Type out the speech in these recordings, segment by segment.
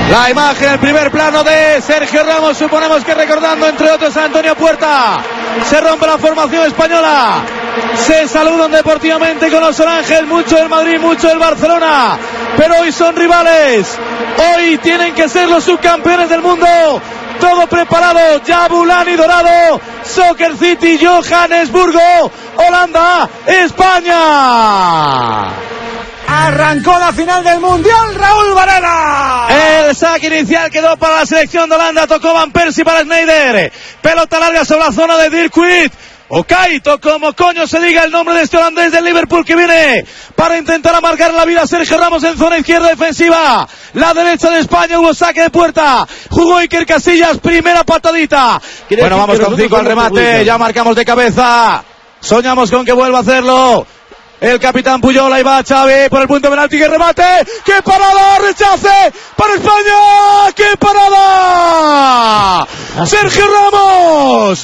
La imagen, el primer plano de Sergio Ramos, suponemos que recordando entre otros a Antonio Puerta. Se rompe la formación española. Se saludan deportivamente con los Oranges, mucho del Madrid, mucho del Barcelona, pero hoy son rivales. Hoy tienen que ser los subcampeones del mundo. Todo preparado, Jabulani Dorado, Soccer City, Johannesburgo, Holanda, España. Arrancó la final del Mundial, Raúl Varela. El saque inicial quedó para la selección de Holanda, tocó Van Persie para Sneijder. Pelota larga sobre la zona de Dirk Kuyt. O Kaito, como coño se diga el nombre de este holandés del Liverpool que viene para intentar amargar la vida a Sergio Ramos en zona izquierda defensiva. La derecha de España, hubo saque de puerta. Jugó Iker Casillas, primera patadita. Bueno, vamos con 5 al remate, ya marcamos de cabeza. Soñamos con que vuelva a hacerlo el capitán Puyol. Ahí va Xavi por el punto de penalti, que remate, ¡qué parada! ¡Rechace para España! ¡Qué parada! ¡Sergio Ramos!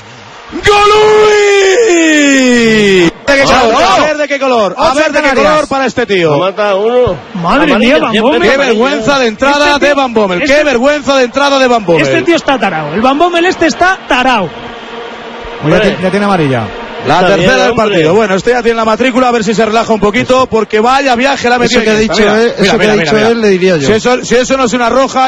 ¡Golui! A ver de qué color, a ver de qué color para este tío. Mata uno. Madre mía, Van Bommel. Qué vergüenza de entrada de Van Bommel. Qué vergüenza de entrada de Van Bommel. Este tío está tarao. El Van Bommel está tarao. Ya tiene amarilla. La tercera del partido. Bueno, este ya tiene la matrícula, a ver si se relaja un poquito, porque vaya viaje la ha metido. Eso que ha dicho él, le diría yo. Si eso no es una roja.